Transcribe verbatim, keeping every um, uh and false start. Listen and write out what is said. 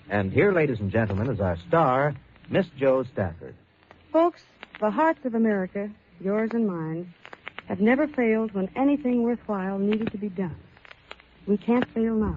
And here, ladies and gentlemen, is our star, Miss Jo Stafford. Folks, the hearts of America, yours and mine, have never failed when anything worthwhile needed to be done. We can't fail now.